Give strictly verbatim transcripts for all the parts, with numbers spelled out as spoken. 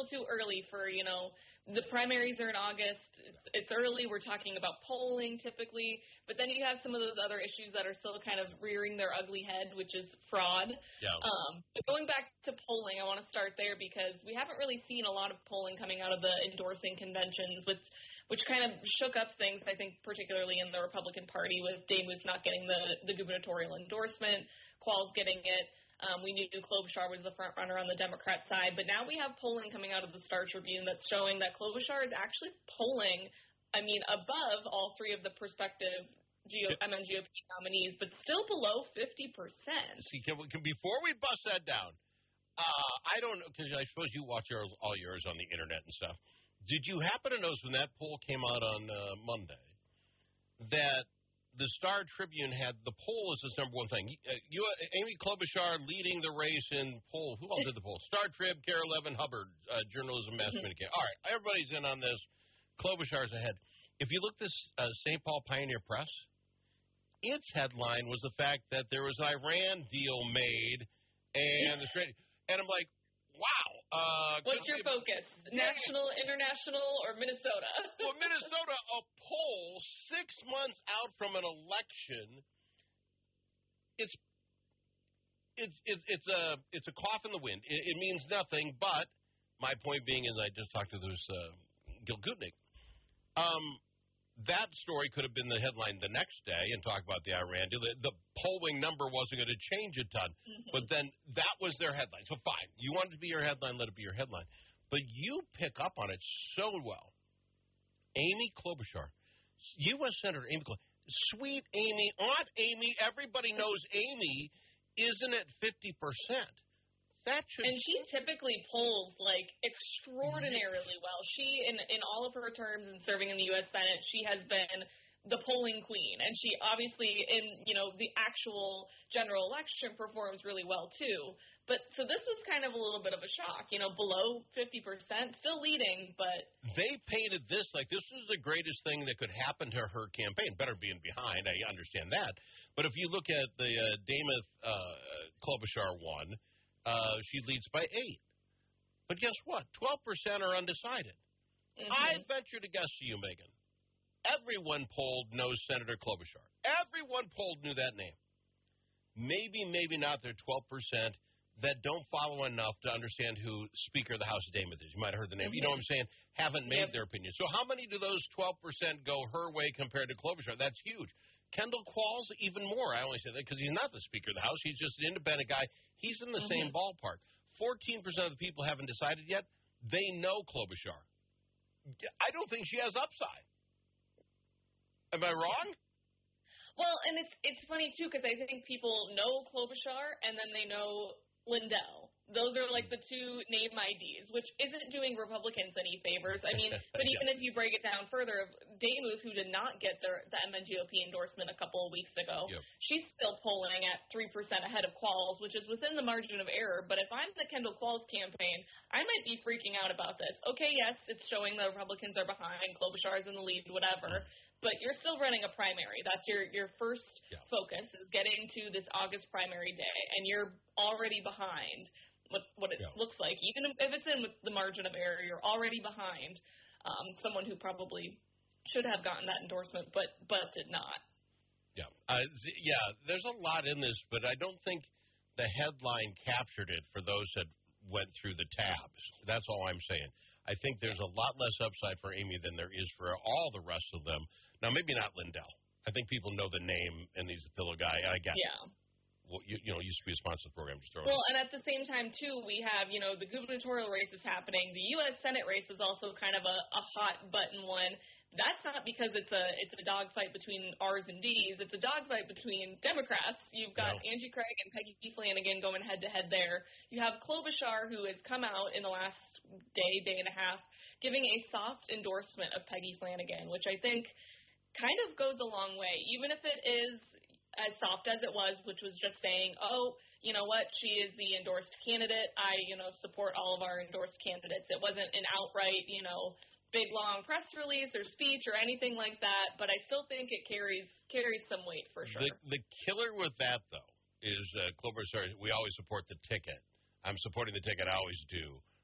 too early for, you know, the primaries are in August. It's, it's early. We're talking about polling typically. But then you have some of those other issues that are still kind of rearing their ugly head, which is fraud. Yeah. Um, but going back to polling, I want to start there because we haven't really seen a lot of polling coming out of the endorsing conventions, which, which kind of shook up things, I think, particularly in the Republican Party with Demuth not getting the, the gubernatorial endorsement, Qualls getting it. Um, we knew Klobuchar was the front runner on the Democrat side, but now we have polling coming out of the Star Tribune that's showing that Klobuchar is actually polling, I mean, above all three of the prospective G O- M N G O P nominees, but still below fifty percent. See, can, can, before we bust that down, uh, I don't know, because I suppose you watch yours, all yours on the internet and stuff. Did you happen to notice when that poll came out on uh, Monday that the Star Tribune had the poll as its number one thing? Uh, you, Amy Klobuchar leading the race in poll. Who all did the poll? Star Trib, Kara Levin, Hubbard, uh, Journalism, Mass Communication. All right, everybody's in on this. Klobuchar's ahead. If you look this uh, Saint Paul Pioneer Press, its headline was the fact that there was an Iran deal made, and the straight. And I'm like, wow. Uh, What's your focus? National, international, or Minnesota? Well, Minnesota, a poll six months out from an election. It's it's it's it's a it's a cough in the wind. It, it means nothing. But my point being is, I just talked to this uh, Gil Gutnick. Um, that story could have been the headline the next day and talk about the Iran deal. The, the polling number wasn't going to change a ton, mm-hmm. but then that was their headline. So fine, you want it to be your headline, let it be your headline. But you pick up on it so well. Amy Klobuchar, U S Senator Amy Klobuchar, sweet Amy, Aunt Amy, everybody knows Amy isn't at fifty percent. That should and she typically polls, like, extraordinarily well. She, in, in all of her terms in serving in the U S Senate, she has been the polling queen. And she obviously, in, you know, the actual general election performs really well, too. But so this was kind of a little bit of a shock, you know, below fifty percent, still leading, but. They painted this like this was the greatest thing that could happen to her campaign. Better being behind, I understand that. But if you look at the uh, Demuth uh, Klobuchar one, Uh, she leads by eight. But guess what? twelve percent are undecided. Mm-hmm. I venture to guess to you, Megan, everyone polled knows Senator Klobuchar. Everyone polled knew that name. Maybe, maybe not. There are twelve percent that don't follow enough to understand who Speaker of the House of Demuth is. You might have heard the name. Mm-hmm. You know what I'm saying? Haven't made yep. their opinion. So how many do those twelve percent go her way compared to Klobuchar? That's huge. Kendall Qualls, even more. I only say that because he's not the Speaker of the House. He's just an independent guy. He's in the mm-hmm. same ballpark. fourteen percent of the people haven't decided yet. They know Klobuchar. I don't think she has upside. Am I wrong? Well, and it's it's funny, too, because I think people know Klobuchar, and then they know Lindell. Those are like the two name I Ds, which isn't doing Republicans any favors. I mean, but even yeah. if you break it down further, Demuth, who did not get their, the M N G O P endorsement a couple of weeks ago, yep. she's still polling at three percent ahead of Qualls, which is within the margin of error. But if I'm the Kendall Qualls campaign, I might be freaking out about this. Okay, yes, it's showing the Republicans are behind, Klobuchar's in the lead, whatever, but you're still running a primary. That's your, your first yeah. focus is getting to this August primary day, and you're already behind. What, what it yeah. looks like, even if it's in with the margin of error, you're already behind um, someone who probably should have gotten that endorsement, but but did not. Yeah, uh, yeah. There's a lot in this, but I don't think the headline captured it for those that went through the tabs. That's all I'm saying. I think there's a lot less upside for Amy than there is for all the rest of them. Now, maybe not Lindell. I think people know the name, and he's the pillow guy. I get yeah. it. Well, you, you know, used to be a sponsored program. Just well, and at the same time, too, we have, you know, the gubernatorial race is happening. The U S Senate race is also kind of a, a hot button one. That's not because it's a it's a dogfight between R's and D's. It's a dogfight between Democrats. You've got yeah. Angie Craig and Peggy Flanagan going head-to-head there. You have Klobuchar, who has come out in the last day, day and a half, giving a soft endorsement of Peggy Flanagan, which I think kind of goes a long way, even if it is as soft as it was, which was just saying, oh, you know what, she is the endorsed candidate. I, you know, support all of our endorsed candidates. It wasn't an outright, you know, big, long press release or speech or anything like that, but I still think it carries carries some weight for sure. The, the killer with that, though, is uh, Klobuchar, we always support the ticket. I'm supporting the ticket. I always do.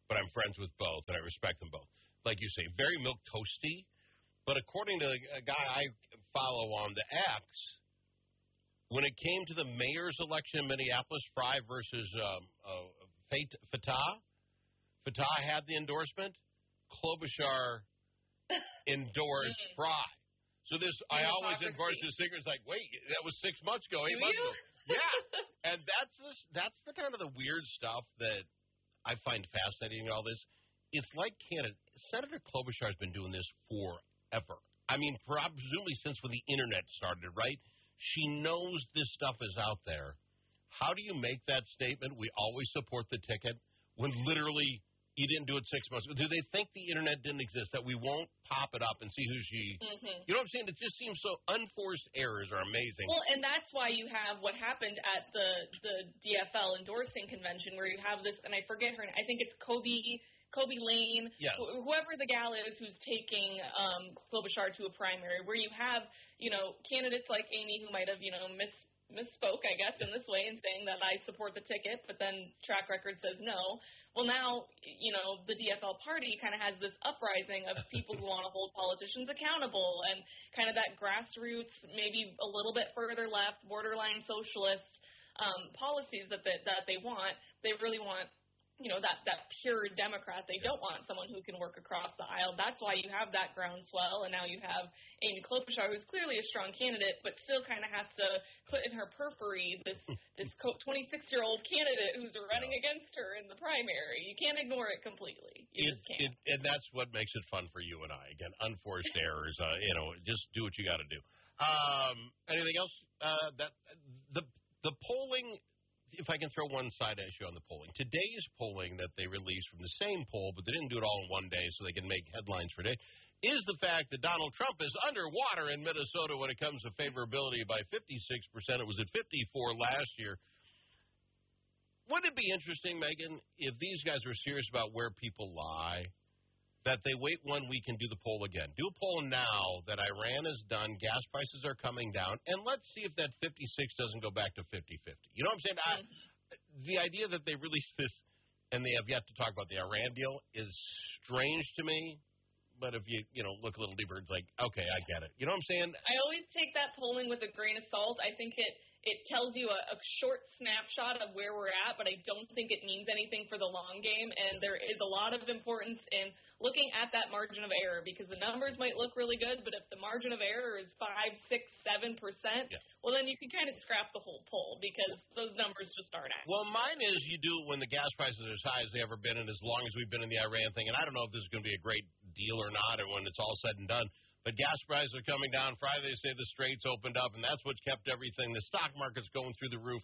but I'm friends with both, and I respect them both. Like you say, very milk toasty. But according to a guy I follow on the X, when it came to the mayor's election in Minneapolis, Fry versus um, uh, Fatah, Fatah had the endorsement. Klobuchar endorsed Fry. So this, I always enforce the secret. It's like, wait, that was six months ago, eight Do months you? ago. Yeah, and that's this, that's the kind of the weird stuff that I find fascinating in all this. It's like Canada. Senator Klobuchar has been doing this forever. I mean, presumably since when the internet started, right? She knows this stuff is out there. How do you make that statement? We always support the ticket when literally you didn't do it six months ago. Do they think the internet didn't exist, that we won't pop it up and see who she mm-hmm. You know what I'm saying? It just seems so unforced errors are amazing. Well, and that's why you have what happened at the, the D F L endorsing convention where you have this, and I forget her name, I think it's Kobe Kobe Lane, yes. wh- whoever the gal is who's taking um, Klobuchar to a primary, where you have, you know, candidates like Amy who might have, you know, miss, misspoke, I guess, in this way in saying that I support the ticket, but then track record says no. Well, now, you know, the D F L party kind of has this uprising of people who want to hold politicians accountable and kind of that grassroots, maybe a little bit further left, borderline socialist um, policies that they, that they want. They really want, you know, that, that pure Democrat. They don't want someone who can work across the aisle. That's why you have that groundswell, and now you have Amy Klobuchar, who's clearly a strong candidate, but still kind of has to put in her periphery this this twenty-six-year-old candidate who's running against her in the primary. You can't ignore it completely. You it, just can't. It, and that's what makes it fun for you and I. Again, unforced errors. Uh, you know, just do what you got to do. Um, anything else? Uh, that the the polling. If I can throw one side issue on the polling. Today's polling that they released from the same poll, but they didn't do it all in one day so they can make headlines for a day, is the fact that Donald Trump is underwater in Minnesota when it comes to favorability by fifty-six percent. It was at fifty-four last year. Wouldn't it be interesting, Megan, if these guys were serious about where people lie, that they wait one week and do the poll again? Do a poll now that Iran is done, gas prices are coming down, and let's see if that fifty-six doesn't go back to fifty-fifty. You know what I'm saying? I, the idea that they released this and they have yet to talk about the Iran deal is strange to me. But if you, you know, look a little deeper, it's like, okay, I get it. You know what I'm saying? I always take that polling with a grain of salt. I think it, it tells you a, a short snapshot of where we're at, but I don't think it means anything for the long game. And there is a lot of importance in looking at that margin of error, because the numbers might look really good, but if the margin of error is five, six, seven percent, yeah. well, then you can kind of scrap the whole poll because those numbers just aren't accurate. Well, mine is you do it when the gas prices are as high as they ever been and as long as we've been in the Iran thing. And I don't know if this is going to be a great deal or not, or when it's all said and done. But gas prices are coming down. Friday they say the straits opened up, and that's what kept everything. The stock market's going through the roof.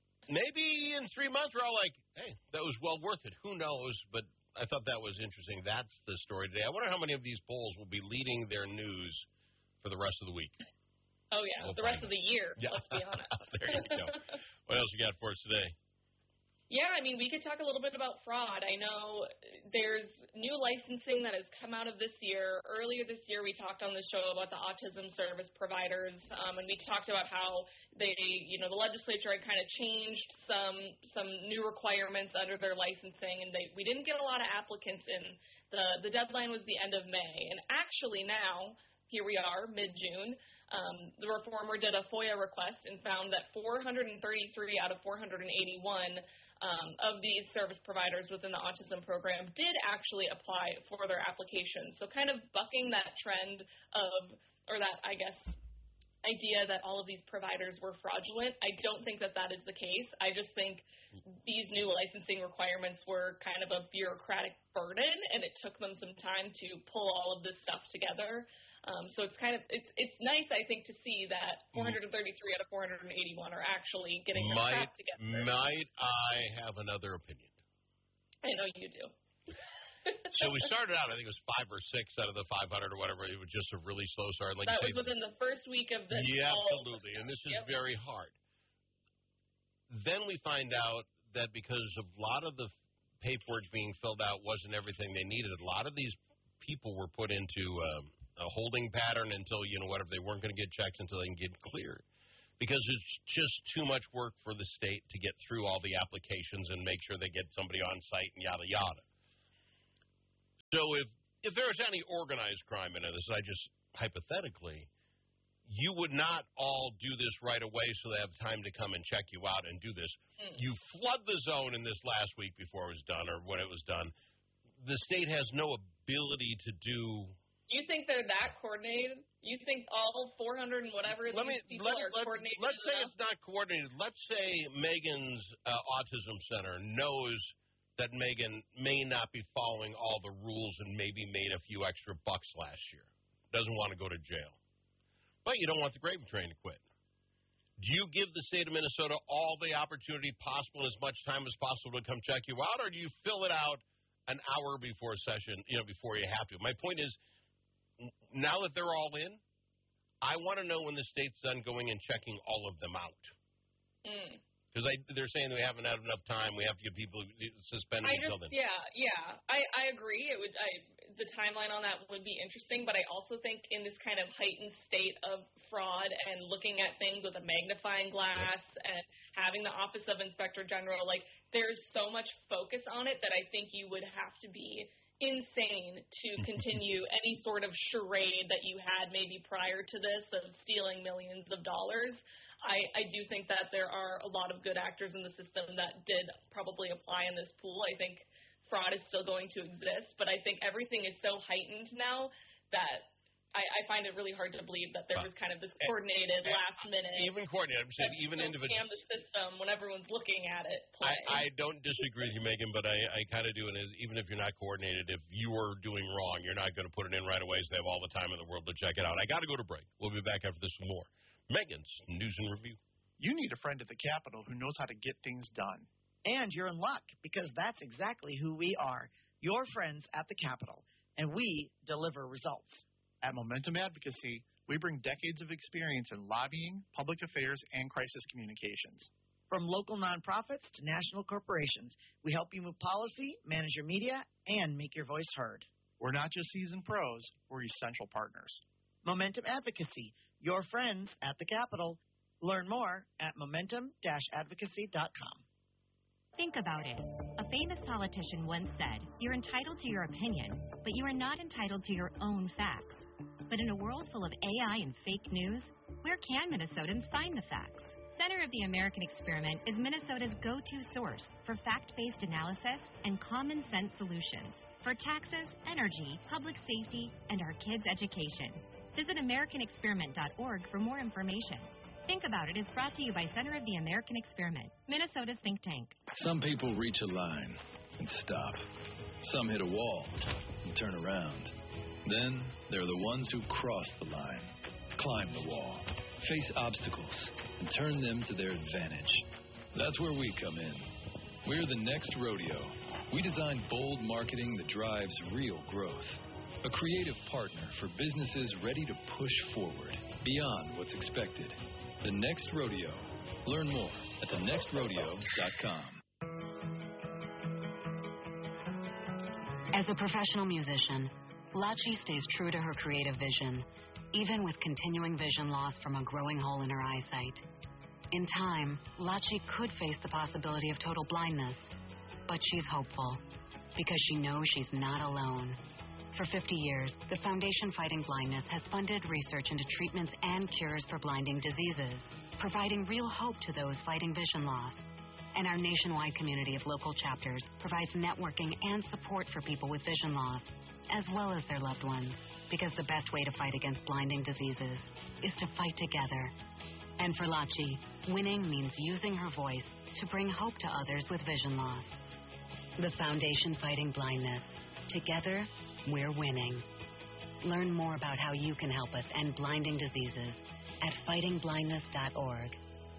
Maybe in three months we're all like, hey, that was well worth it. Who knows? But I thought that was interesting. That's the story today. I wonder how many of these polls will be leading their news for the rest of the week. Oh, yeah, we'll the rest of the year, yeah. let's be honest. There you go. What else you got for us today? Yeah, I mean, we could talk a little bit about fraud. I know there's new licensing that has come out of this year. Earlier this year, we talked on the show about the autism service providers, um, and we talked about how they, you know, the legislature had kind of changed some some new requirements under their licensing, and they we didn't get a lot of applicants in. The the deadline was the end of May, and actually now, here we are, mid-June. Um, the reformer did a FOIA request and found that four hundred thirty-three out of four hundred eighty-one um, of these service providers within the autism program did actually apply for their applications. So kind of bucking that trend of, or that, I guess, idea that all of these providers were fraudulent. I don't think that that is the case. I just think these new licensing requirements were kind of a bureaucratic burden, and it took them some time to pull all of this stuff together. Um, so it's kind of it's it's nice, I think, to see that four hundred thirty-three out of four hundred eighty-one are actually getting their might, crap together. Might I have another opinion? I know you do. So we started out, I think it was five or six out of the five hundred or whatever. It was just a really slow start. Like that you was say, within the first week of this. Yeah, whole, absolutely. And this is yep. very hard. Then we find out that because of a lot of the paperwork being filled out wasn't everything they needed, a lot of these people were put into um, a holding pattern until, you know, whatever, they weren't going to get checks until they can get cleared. Because it's just too much work for the state to get through all the applications and make sure they get somebody on site and yada, yada. So if, if there is any organized crime in this, I just hypothetically, you would not all do this right away so they have time to come and check you out and do this. Mm. You flood the zone in this last week before it was done or when it was done. The state has no ability to do. You think they're that coordinated? You think all four hundred and whatever let these me, people let, are let, coordinated? Let's say enough? It's not coordinated. Let's say Megan's uh, Autism Center knows that Megan may not be following all the rules and maybe made a few extra bucks last year. Doesn't want to go to jail. But you don't want the gravy train to quit. Do you give the state of Minnesota all the opportunity possible and as much time as possible to come check you out, or do you fill it out an hour before session, you know, before you have to? My point is, now that they're all in, I want to know when the state's done going and checking all of them out. Because mm. they're saying we haven't had enough time. We have to get people suspended I until just, then. Yeah, yeah. I, I agree. It would. I, the timeline on that would be interesting, but I also think in this kind of heightened state of fraud and looking at things with a magnifying glass yep. and having the Office of Inspector General, like there's so much focus on it that I think you would have to be insane to continue any sort of charade that you had maybe prior to this of stealing millions of dollars. I, I do think that there are a lot of good actors in the system that did probably apply in this pool. I think fraud is still going to exist, but I think everything is so heightened now that I, I find it really hard to believe that there was kind of this coordinated uh, last minute. Even coordinated, I'm saying even individual. Scam the system when everyone's looking at it. Play. I, I don't disagree with you, Megan, but I, I kind of do. And even if you're not coordinated, if you are doing wrong, you're not going to put it in right away so they have all the time in the world to check it out. I got to go to break. We'll be back after this with more. Megan's News and Review. You need a friend at the Capitol who knows how to get things done. And you're in luck because that's exactly who we are, your friends at the Capitol, and we deliver results. At Momentum Advocacy, we bring decades of experience in lobbying, public affairs, and crisis communications. From local nonprofits to national corporations, we help you move policy, manage your media, and make your voice heard. We're not just seasoned pros, we're essential partners. Momentum Advocacy, your friends at the Capitol. Learn more at momentum dash advocacy dot com. Think about it. A famous politician once said, "You're entitled to your opinion, but you are not entitled to your own facts." But in a world full of A I and fake news, where can Minnesotans find the facts? Center of the American Experiment is Minnesota's go-to source for fact-based analysis and common-sense solutions for taxes, energy, public safety, and our kids' education. Visit american experiment dot org for more information. Think About It is brought to you by Center of the American Experiment, Minnesota's think tank. Some people reach a line and stop. Some hit a wall and turn around. Then there are the ones who cross the line, climb the wall, face obstacles, and turn them to their advantage. That's where we come in. We're the next rodeo. We design bold marketing that drives real growth. A creative partner for businesses ready to push forward beyond what's expected. The Next Rodeo. Learn more at the next rodeo dot com. As a professional musician, Lachi stays true to her creative vision, even with continuing vision loss from a growing hole in her eyesight. In time, Lachi could face the possibility of total blindness, but she's hopeful because she knows she's not alone. For fifty years, the Foundation Fighting Blindness has funded research into treatments and cures for blinding diseases, providing real hope to those fighting vision loss. And our nationwide community of local chapters provides networking and support for people with vision loss, as well as their loved ones, because the best way to fight against blinding diseases is to fight together. And for Lachi, winning means using her voice to bring hope to others with vision loss. The Foundation Fighting Blindness. Together, we're winning. Learn more about how you can help us end blinding diseases at fighting blindness dot org.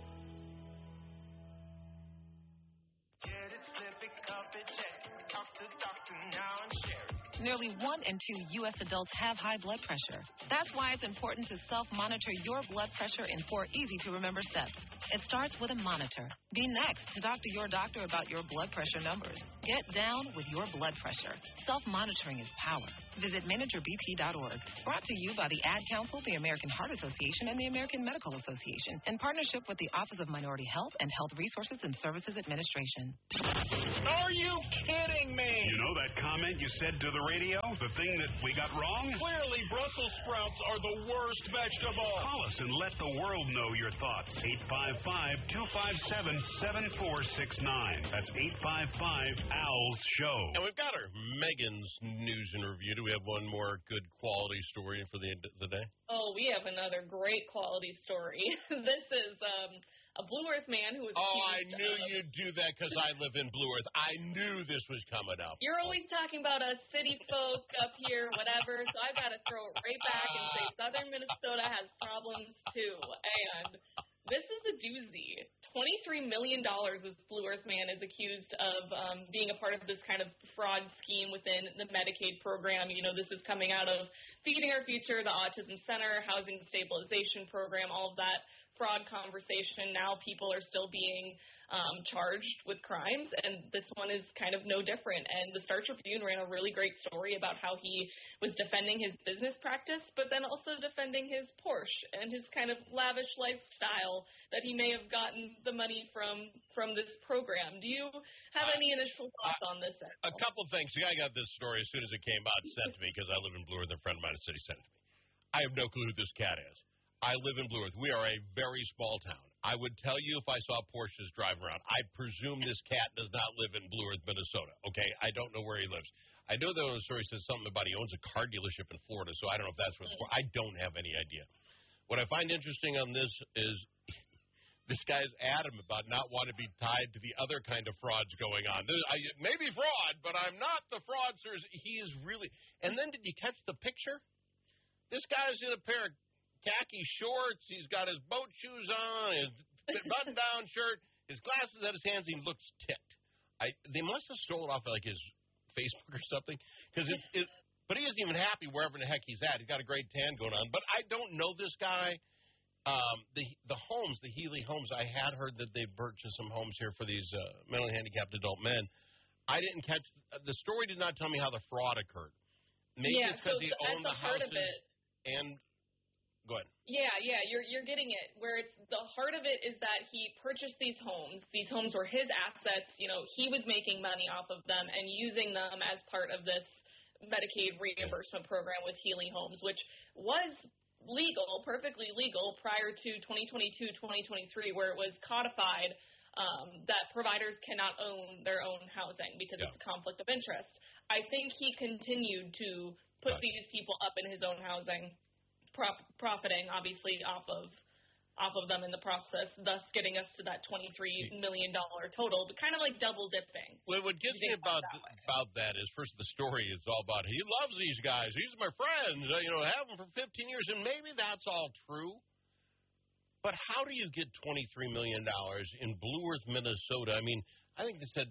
Nearly one in two U S adults have high blood pressure. That's why it's important to self-monitor your blood pressure in four easy-to-remember steps. It starts with a monitor. Be next to talk to your doctor about your blood pressure numbers. Get down with your blood pressure. Self-monitoring is power. Visit manager b p dot org. Brought to you by the Ad Council, the American Heart Association, and the American Medical Association, in partnership with the Office of Minority Health and Health Resources and Services Administration. Are you kidding me? You know that comment you said to the radio? The thing that we got wrong? Clearly, Brussels sprouts are the worst vegetable. Call us and let the world know your thoughts. eight five five, two five seven, seven four six nine. That's eight five five, A L S show. And we've got our Megan's News and Review. Do we have one more good quality story for the end of the day? Oh, we have another great quality story. This is um, a Blue Earth man who was Oh, I accused knew of, you'd do that because I live in Blue Earth. I knew this was coming up. You're always talking about us city folk up here, whatever, so I've got to throw it right back and say southern Minnesota has problems too. And this is a doozy. twenty-three million dollars this Blue Earth man is accused of um, being a part of this kind of fraud scheme within the Medicaid program. You know, this is coming out of Feeding Our Future, the Autism Center, Housing Stabilization Program, all of that fraud conversation. Now people are still being um, charged with crimes, and this one is kind of no different. And the Star Tribune ran a really great story about how he was defending his business practice, but then also defending his Porsche and his kind of lavish lifestyle that he may have gotten the money from from this program. Do you have any initial thoughts on this? A couple things. The guy got this story as soon as it came out and sent to me because I live in Blue Earth. A friend of mine in the city sent it to me. I have no clue who this cat is. I live in Blue Earth. We are a very small town. I would tell you if I saw Porsches driving around. I presume this cat does not live in Blue Earth, Minnesota, okay? I don't know where he lives. I know that the story says something about he owns a car dealership in Florida, so I don't know if that's what it's for. I don't have any idea. What I find interesting on this is this guy's adamant about not wanting to be tied to the other kind of frauds going on. There, I, maybe fraud, but I'm not the fraudsters. He is really – and then did you catch the picture? This guy's in a pair of khaki shorts. He's got his boat shoes on, his button-down shirt, his glasses at his hands. He looks ticked. I, they must have stole it off like his Facebook or something. Because it, it, but he isn't even happy wherever the heck he's at. He's got a great tan going on. But I don't know this guy. Um, the the homes, the Healy homes, I had heard that they purchased some homes here for these uh, mentally handicapped adult men. I didn't catch – the story did not tell me how the fraud occurred. Maybe yeah, it's because so he owned the, the heart houses of it. and – Go ahead. Yeah, yeah, you're you're getting it. Where it's the heart of it is that he purchased these homes. These homes were his assets. You know, he was making money off of them and using them as part of this Medicaid reimbursement program with Healy Homes, which was legal, perfectly legal prior to twenty twenty-two, twenty twenty-three, where it was codified um, that providers cannot own their own housing because yeah. it's a conflict of interest. I think he continued to put right. these people up in his own housing. Prop, profiting obviously off of off of them in the process, thus getting us to that twenty-three million dollars total, but kind of like double dipping. Well, what gets me about that about that is first the story is all about he loves these guys, these are my friends, you know, have them for fifteen years, and maybe that's all true. But how do you get twenty-three million dollars in Blue Earth, Minnesota? I mean, I think they said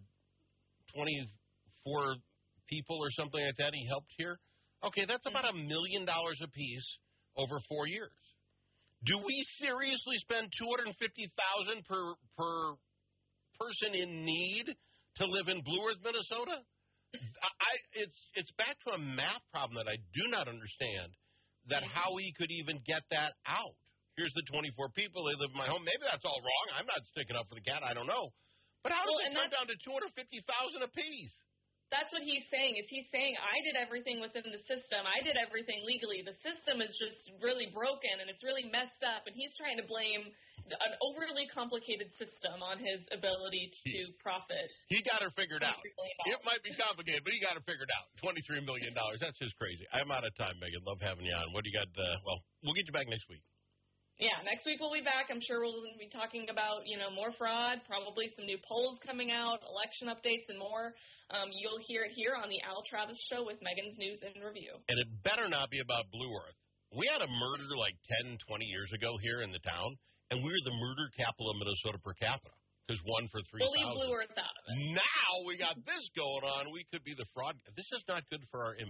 twenty-four people or something like that he helped here. Okay, that's about a million dollars apiece over four years. Do we seriously spend two hundred fifty thousand dollars per per person in need to live in Blue Earth, Minnesota? I it's it's back to a math problem that I do not understand. That how he could even get that out. Here's the twenty-four people. They live in my home. Maybe that's all wrong. I'm not sticking up for the cat. I don't know. But how does well, it come down to two hundred fifty thousand dollars apiece? That's what he's saying, is he's saying, I did everything within the system. I did everything legally. The system is just really broken, and it's really messed up, and he's trying to blame an overly complicated system on his ability to he, profit. He got her figured out. It might be complicated, but he got her figured out. twenty-three million dollars. That's just crazy. I'm out of time, Megan. Love having you on. What do you got? Uh, well, we'll get you back next week. Yeah, next week we'll be back. I'm sure we'll be talking about, you know, more fraud, probably some new polls coming out, election updates, and more. Um, you'll hear it here on the Al Travis Show with Megan's News and Review. And it better not be about Blue Earth. We had a murder like ten, twenty years ago here in the town, and we were the murder capital of Minnesota per capita because one for three thousand. We'll leave Blue Earth out of it. Now we got this going on. We could be the fraud. This is not good for our image.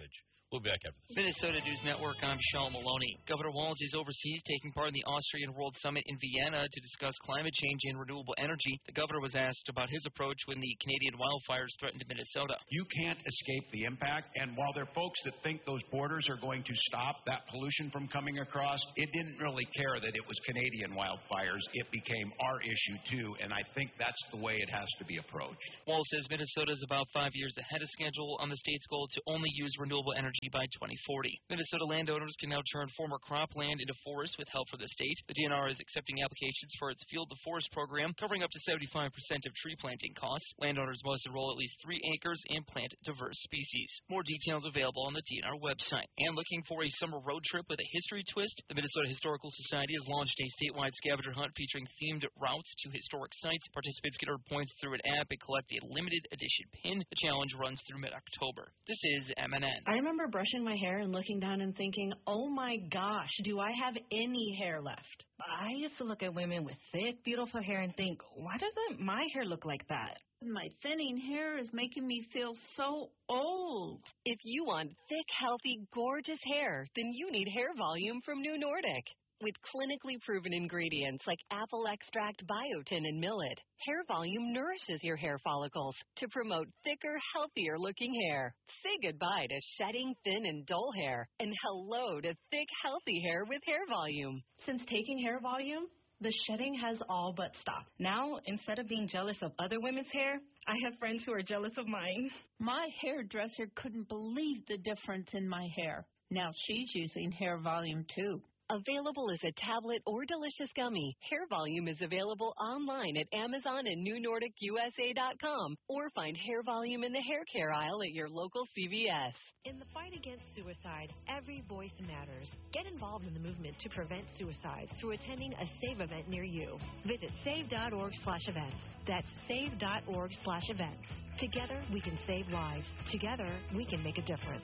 We'll be back after this. Minnesota News Network, I'm Michelle Maloney. Governor Walz is overseas taking part in the Austrian World Summit in Vienna to discuss climate change and renewable energy. The governor was asked about his approach when the Canadian wildfires threatened Minnesota. You can't escape the impact, and while there are folks that think those borders are going to stop that pollution from coming across, it didn't really care that it was Canadian wildfires. It became our issue, too, and I think that's the way it has to be approached. Walz says Minnesota is about five years ahead of schedule on the state's goal to only use renewable energy by twenty forty. Minnesota landowners can now turn former cropland into forests with help from the state. The D N R is accepting applications for its Field to Forest program, covering up to seventy-five percent of tree planting costs. Landowners must enroll at least three acres and plant diverse species. More details available on the D N R website. And looking for a summer road trip with a history twist, the Minnesota Historical Society has launched a statewide scavenger hunt featuring themed routes to historic sites. Participants can earn points through an app and collect a limited edition pin. The challenge runs through mid-October. This is M N N. I remember brushing my hair and looking down and thinking, oh my gosh, do I have any hair left? I used to look at women with thick, beautiful hair and think, why doesn't my hair look like that? My thinning hair is making me feel so old. If you want thick, healthy, gorgeous hair, then you need Hair Volume from New Nordic. With clinically proven ingredients like apple extract, biotin, and millet, Hair Volume nourishes your hair follicles to promote thicker, healthier-looking hair. Say goodbye to shedding, thin, and dull hair, and hello to thick, healthy hair with Hair Volume. Since taking Hair Volume, the shedding has all but stopped. Now, instead of being jealous of other women's hair, I have friends who are jealous of mine. My hairdresser couldn't believe the difference in my hair. Now she's using Hair Volume, too. Available as a tablet or delicious gummy, Hair Volume is available online at Amazon and New Nordic U S A dot com, or find Hair Volume in the hair care aisle at your local C V S. In the fight against suicide, every voice matters. Get involved in the movement to prevent suicide through attending a SAVE event near you. Visit save dot org slash events. That's save dot org slash events. Together, we can save lives. Together, we can make a difference.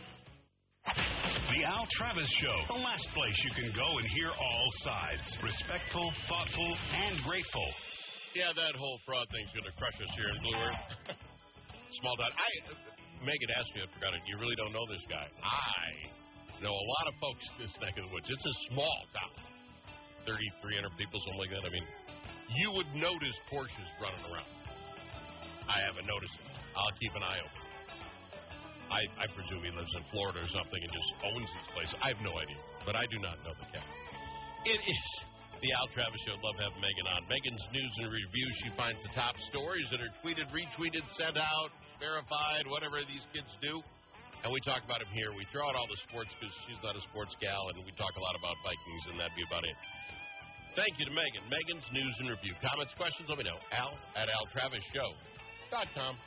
The Al Travis Show, the last place you can go and hear all sides. Respectful, thoughtful, and grateful. Yeah, that whole fraud thing's going to crush us here in Blue Earth. Small dot. I, Megan asked me, I forgot it. You really don't know this guy. I know a lot of folks in this neck of the woods. It's a small town. thirty-three hundred people, something like that. I mean, you would notice Porsches running around. I haven't noticed it. I'll keep an eye open. I, I presume he lives in Florida or something and just owns these places. I have no idea, but I do not know the cat. It is the Al Travis Show. Love having Megan on. Megan's News and Review. She finds the top stories that are tweeted, retweeted, sent out, verified, whatever these kids do. And we talk about them here. We throw out all the sports because she's not a sports gal, and we talk a lot about Vikings, and that'd be about it. Thank you to Megan. Megan's News and Review. Comments, questions, let me know. Al at al travis show dot com.